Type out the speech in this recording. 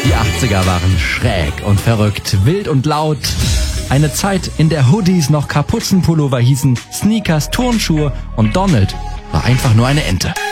Die 80er waren schräg und verrückt, wild und laut. Eine Zeit, in der Hoodies noch Kapuzenpullover hießen, Sneakers, Turnschuhe und Donald war einfach nur eine Ente.